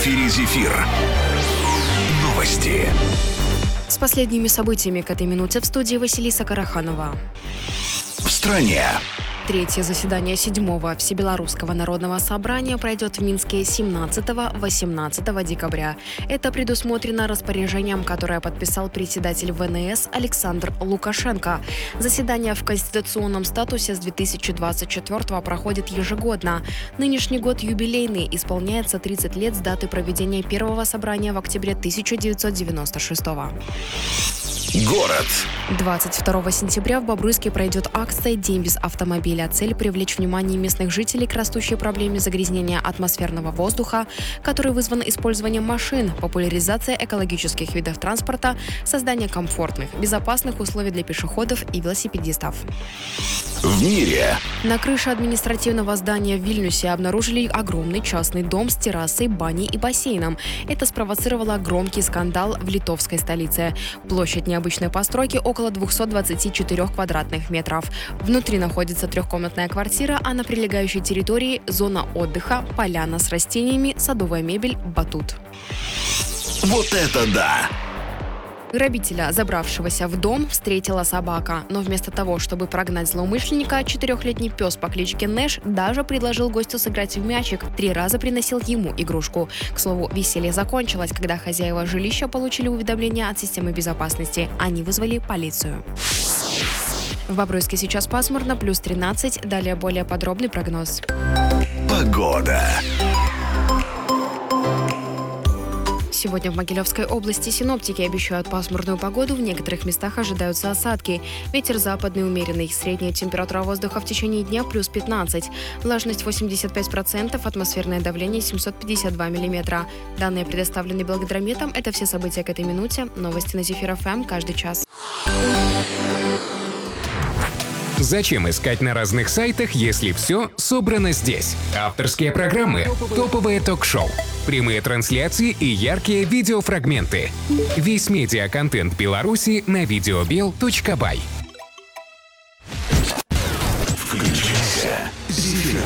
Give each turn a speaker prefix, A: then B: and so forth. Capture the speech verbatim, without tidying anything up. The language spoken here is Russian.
A: эфире «Зефир». Новости.
B: С последними событиями к этой минуте в студии Василиса Караханова.
A: В стране.
B: Третье заседание седьмого Всебелорусского народного собрания пройдет в Минске семнадцатого-восемнадцатого декабря. Это предусмотрено распоряжением, которое подписал председатель вэ эн эс Александр Лукашенко. Заседание в конституционном статусе с две тысячи двадцать четвёртого проходит ежегодно. Нынешний год юбилейный, исполняется тридцать лет с даты проведения первого собрания в октябре тысяча девятьсот девяносто шестого.
A: Город.
B: двадцать второго сентября в Бобруйске пройдет акция «День без автомобиля». Цель – привлечь внимание местных жителей к растущей проблеме загрязнения атмосферного воздуха, который вызван использованием машин, популяризация экологических видов транспорта, создание комфортных, безопасных условий для пешеходов и велосипедистов.
A: В мире.
B: На крыше административного здания в Вильнюсе обнаружили огромный частный дом с террасой, баней и бассейном. Это спровоцировало громкий скандал в литовской столице. Площадь необычной постройки около двухсот двадцати четырёх квадратных метров. Внутри находится трехкомнатная квартира, а на прилегающей территории зона отдыха, поляна с растениями, садовая мебель, батут.
A: Вот это да!
B: Грабителя, забравшегося в дом, встретила собака. Но вместо того, чтобы прогнать злоумышленника, четырехлетний пес по кличке Нэш даже предложил гостю сыграть в мячик. Три раза приносил ему игрушку. К слову, веселье закончилось, когда хозяева жилища получили уведомление от системы безопасности. Они вызвали полицию. В Бобруйске сейчас пасмурно, плюс тринадцать. Далее более подробный прогноз.
A: Погода.
B: Сегодня в Могилевской области синоптики обещают пасмурную погоду, в некоторых местах ожидаются осадки. Ветер западный умеренный, средняя температура воздуха в течение дня плюс пятнадцать. Влажность восемьдесят пять процентов, атмосферное давление семьсот пятьдесят два миллиметра. Данные предоставлены Белгидрометом. Это все события к этой минуте. Новости на Зефир эф эм каждый час.
C: Зачем искать на разных сайтах, если все собрано здесь? Авторские программы, топовые ток-шоу, прямые трансляции и яркие видеофрагменты. Весь медиа-контент Беларуси на видеобел точка бай.
A: Включайся. Зефир